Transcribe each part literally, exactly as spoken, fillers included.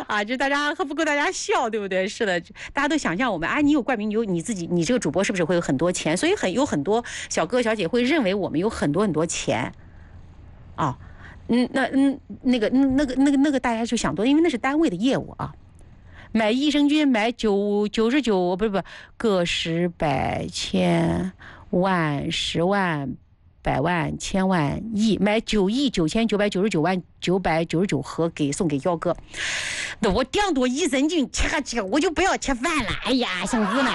啊，就大家不够大家笑，对不对？是的，大家都想象我们啊，你有冠名，你有你自己，你这个主播是不是会有很多钱？所以很有很多小哥小姐会认为我们有很多很多钱啊。嗯，那嗯那个那个那个那个大家就想多，因为那是单位的业务啊。买益生菌买九九十九，不是不是，个十百千万十万百万千万亿，买九亿九千九百九十九万九百九十九盒给送给幺哥。那我这样多益生菌吃个吃，我就不要吃饭了。哎呀，兄弟们。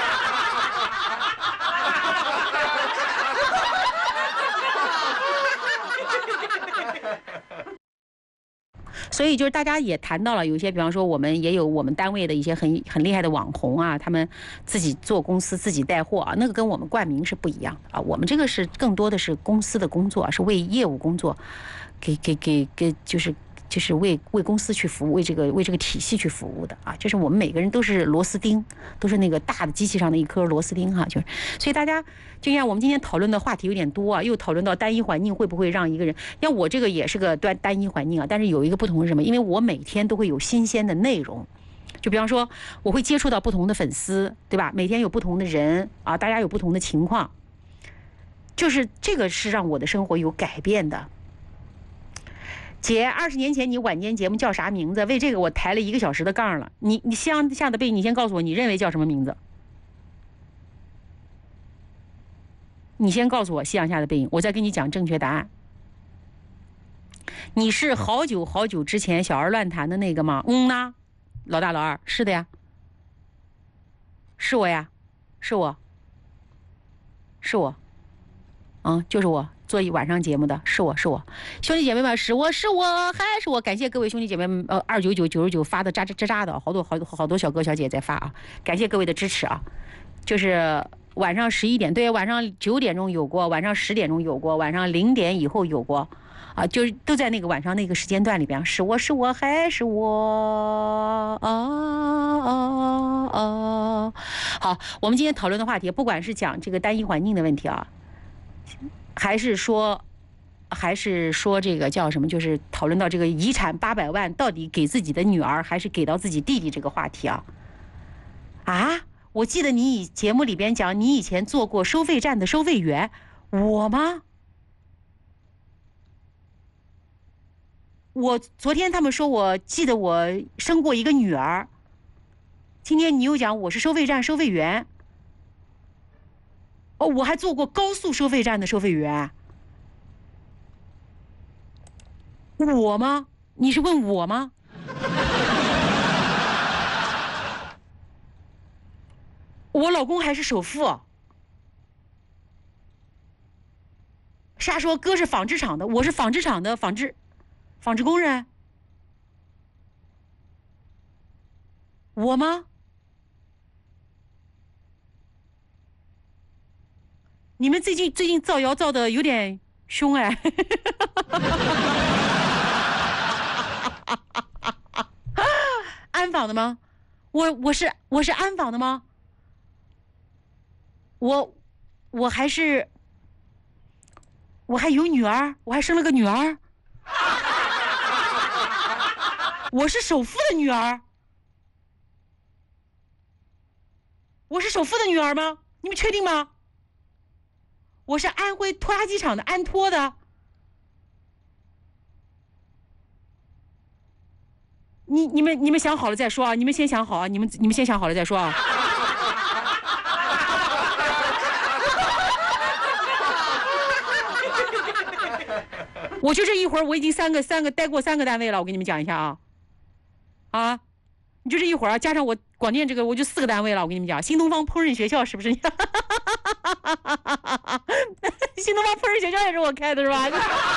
所以就是大家也谈到了，有些比方说我们也有我们单位的一些很很厉害的网红啊，他们自己做公司自己带货啊，那个跟我们冠名是不一样的啊。我们这个是更多的是公司的工作，是为业务工作，给给给给就是就是为为公司去服务，为这个为这个体系去服务的啊。就是我们每个人都是螺丝钉，都是那个大的机器上的一颗螺丝钉哈。就是所以大家就像我们今天讨论的话题有点多啊，又讨论到单一环境会不会让一个人，像我这个也是个单单一环境啊，但是有一个不同是什么？因为我每天都会有新鲜的内容。就比方说我会接触到不同的粉丝，对吧？每天有不同的人啊，大家有不同的情况，就是这个是让我的生活有改变的。姐，二十年前你晚间节目叫啥名字？为这个我抬了一个小时的杠了。你你向下的背，你先告诉我，你认为叫什么名字？你先告诉我夕阳下的背影，我再跟你讲正确答案。你是好久好久之前小儿乱谈的那个吗？嗯呐，老大老二，是的呀，是我呀，是我，是我，嗯，就是我。做一晚上节目的是我是我兄弟姐妹们，是我是我还是我。感谢各位兄弟姐妹们，呃，二九九九十九发的渣渣渣渣的，好多好多好多小哥小姐在发啊，感谢各位的支持啊。就是晚上十一点，对，晚上九点钟有过，晚上十点钟有过，晚上零点以后有过啊，就是都在那个晚上那个时间段里边，是我是我还是我啊啊啊！好，我们今天讨论的话题，不管是讲这个单一环境的问题啊。还是说，还是说这个叫什么？就是讨论到这个遗产八百万到底给自己的女儿还是给到自己弟弟这个话题啊？啊，我记得你以节目里边讲你以前做过收费站的收费员，我吗？我昨天他们说我记得我生过一个女儿，今天你又讲我是收费站收费员。哦，我还做过高速收费站的收费员。我吗？你是问我吗？我老公还是首富。瞎说，哥是纺织厂的，我是纺织厂的纺织纺织工人。我吗？你们最近最近造谣造的有点凶哎。安纺的吗？我我是我是安纺的吗？我我还是我还有女儿，我还生了个女儿。我是首富的女儿。我是首富的女儿吗？你们确定吗？我是安徽拖拉机厂的安拖的。你你们你们想好了再说啊！你们先想好啊！你们你们先想好了再说啊！我就这一会儿，我已经三个三个待过三个单位了，我跟你们讲一下啊！啊，你就这一会儿啊，加上我广电这个，我就四个单位了，我跟你们讲，新东方烹饪学校是不是？新东方烹饪学校也是我开的，是吧？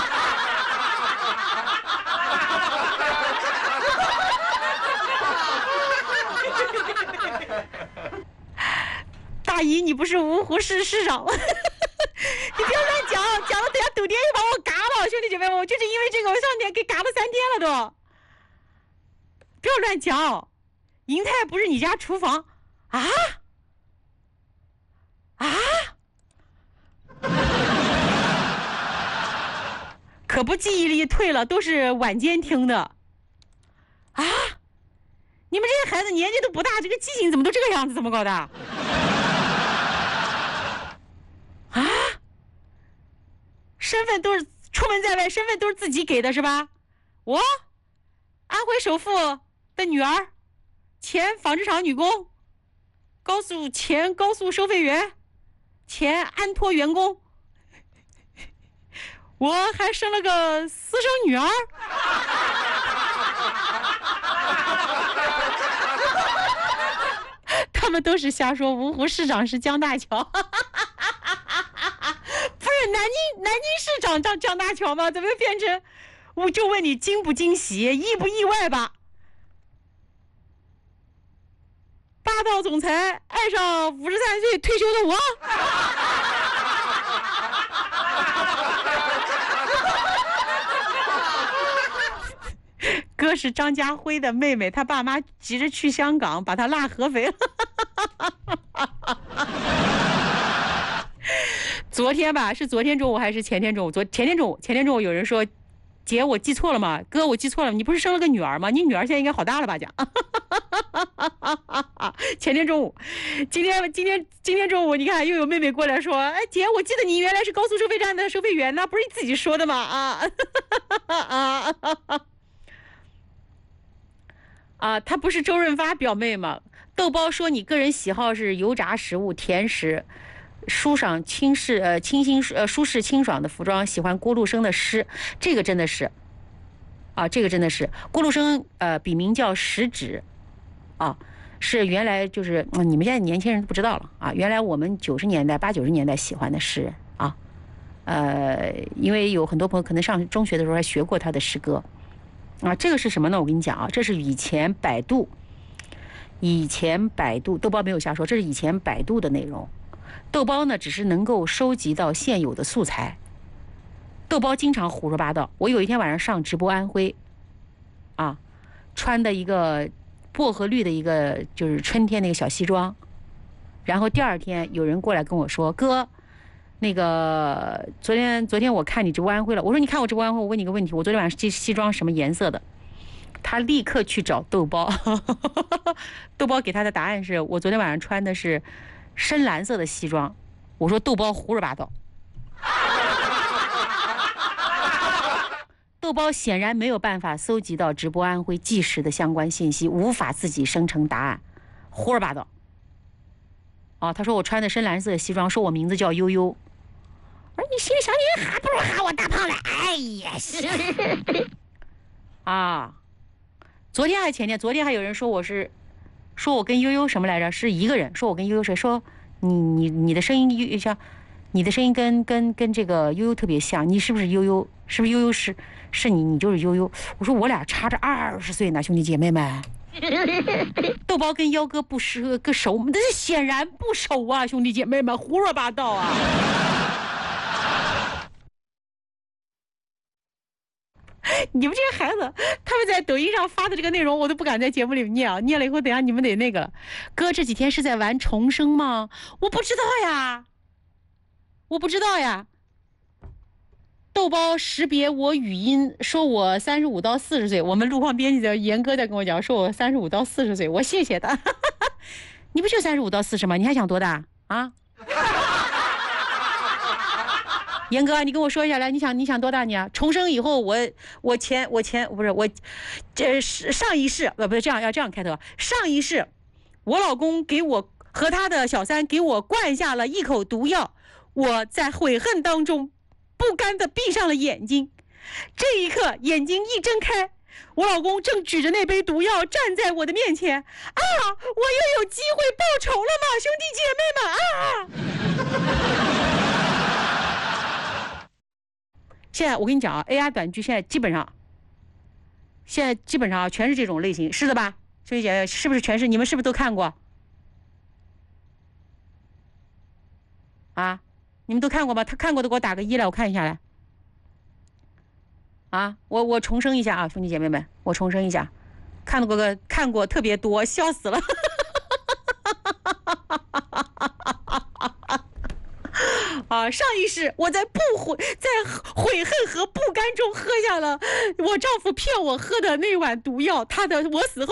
大姨，你不是芜湖市市长吗？你不要乱讲，讲了等下抖店又把我嘎了，兄弟姐妹们，我就是因为这个，我上天给嘎了三天了都。不要乱讲，银泰不是你家厨房啊？啊？可不，记忆力退了，都是晚间听的啊。 这孩子年纪都不大，这个记性怎么都这个样子？怎么搞的？啊？身份都是出门在外，身份都是自己给的是吧？我安徽首富的女儿，前纺织厂女工，高速前高速收费员，前安托员工，我还生了个私生女儿。他们都是瞎说，芜湖市长是江大桥。不是南京南京市长张江大桥吗？怎么变成？我就问你惊不惊喜，意不意外吧？霸道总裁爱上五十三岁退休的我。哥是张家辉的妹妹，他爸妈急着去香港，把他落合肥了。昨天吧，是昨天中午还是前天中午？昨前天中午，前天中午有人说，姐，我记错了吗？哥，我记错了，你不是生了个女儿吗？你女儿现在应该好大了吧？讲。前天中午，今天今天今天中午，你看又有妹妹过来说，哎，姐，我记得你原来是高速收费站的收费员呢，不是你自己说的吗？啊啊！啊，她不是周润发表妹吗？豆包说你个人喜好是油炸食物、甜食，舒爽清适呃清新呃舒适清爽的服装，喜欢郭路生的诗，这个真的是，啊，这个真的是郭路生呃笔名叫食指，啊，是原来就是、嗯、你们现在年轻人不知道了啊，原来我们九十年代八九十年代喜欢的诗人啊，呃，因为有很多朋友可能上中学的时候还学过他的诗歌。啊，这个是什么呢？我跟你讲啊，这是以前百度，以前百度豆包没有瞎说，这是以前百度的内容。豆包呢，只是能够收集到现有的素材。豆包经常胡说八道。我有一天晚上上直播安徽，啊，穿的一个薄荷绿的一个就是春天那个小西装，然后第二天有人过来跟我说，哥。那个昨天昨天我看你直播安徽了，我说你看我直播安徽，我问你个问题，我昨天晚上这西装什么颜色的？他立刻去找豆包，豆包给他的答案是我昨天晚上穿的是深蓝色的西装。我说豆包胡说八道。豆包显然没有办法搜集到直播安徽即时的相关信息，无法自己生成答案，胡说八道。哦，他说我穿的深蓝色的西装，说我名字叫悠悠。我说你心里想你还不如喊我大胖子。哎呀，是啊，昨天还前天，昨天还有人说我是，说我跟悠悠什么来着？是一个人说我跟悠悠谁？说你你你的声音像，你的声音跟跟跟这个悠悠特别像，你是不是悠悠？是不是悠悠是是你？你就是悠悠。我说我俩差着二十岁呢，兄弟姐妹们。豆包跟幺哥不是个熟，但是显然不熟啊，兄弟姐妹们，胡说八道啊！你们这些孩子，他们在抖音上发的这个内容，我都不敢在节目里念啊，念了以后，等下你们得那个了。哥这几天是在玩重生吗？我不知道呀，我不知道呀。豆包识别我语音，说我三十五到四十岁。我们路况编辑的严哥在跟我讲，说我三十五到四十岁，我谢谢他。你不就三十五到四十吗？你还想多大啊？严哥，你跟我说一下来，你想你想多大你啊？重生以后，我我前我前不是我，这是上一世，呃不是这样要这样开头，上一世，我老公给我和他的小三给我灌下了一口毒药，我在悔恨当中。不甘地闭上了眼睛，这一刻眼睛一睁开，我老公正举着那杯毒药站在我的面前啊！我又有机会报仇了吗，兄弟姐妹们啊！现在我跟你讲啊 ，A I 短剧现在基本上，现在基本上全是这种类型，是的吧？兄弟姐妹，是不是全是？你们是不是都看过？啊？你们都看过吗？他看过的给我打个一来，我看一下来。啊，我我重申一下啊，兄弟姐妹们，我重申一下，看过个看过特别多，笑死了。啊，上一世我在不悔在悔恨和不甘中喝下了我丈夫骗我喝的那碗毒药，他的我死后